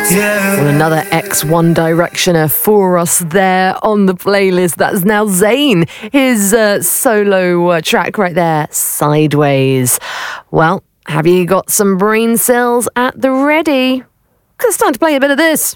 Well, another ex-One Directioner for us there on the playlist. That's now Zayn, his solo track right there, Sideways. Well, have you got some brain cells at the ready? Because it's time to play a bit of this.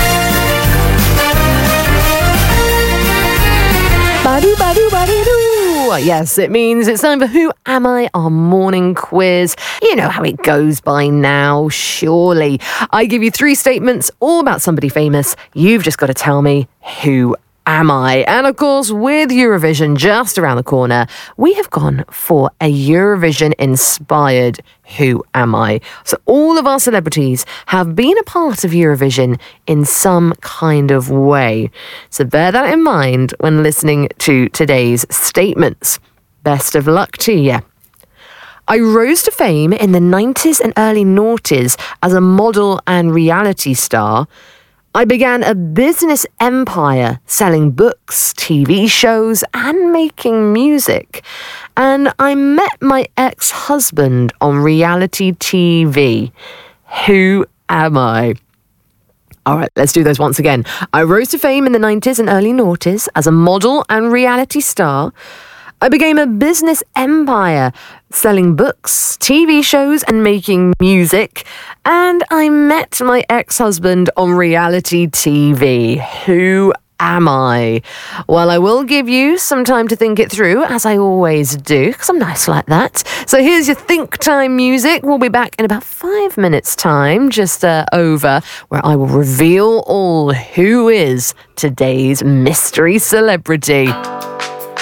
Yes, it means it's time for Who Am I, our morning quiz. You know how it goes by now, surely. I give you 3 statements all about somebody famous. You've just got to tell me who am I? And of course, with Eurovision just around the corner, we have gone for a Eurovision-inspired Who Am I? So all of our celebrities have been a part of Eurovision in some kind of way. So bear that in mind when listening to today's statements. Best of luck to you. I rose to fame in the 90s and early noughties as a model and reality star. I began a business empire selling books, TV shows, and making music. And I met my ex-husband on reality TV. Who am I? All right, let's do those once again. I rose to fame in the 90s and early noughties as a model and reality star. I became a business empire, selling books, TV shows, and making music. And I met my ex-husband on reality TV. Who am I? Well, I will give you some time to think it through, as I always do, because I'm nice like that. So here's your think time music. We'll be back in about 5 minutes' time, just over, where I will reveal all who is today's mystery celebrity.